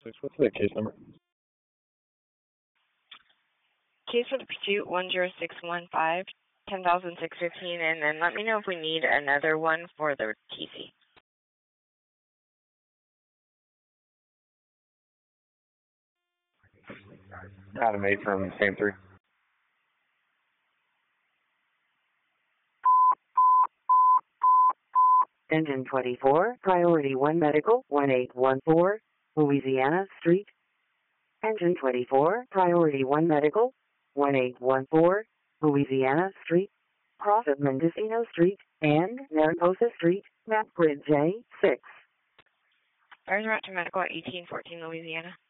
What's the case number? Case for the pursuit 10615, 10,615, and then let me know if we need another one for the TC. Adam 8 from Same 3. Engine 24, Priority 1 Medical, 1814, Louisiana Street. Engine 24, Priority 1 Medical, 1814, Louisiana Street. Cross of Mendocino Street and Mariposa Street, map grid J6. Fires route to medical at 1814, Louisiana.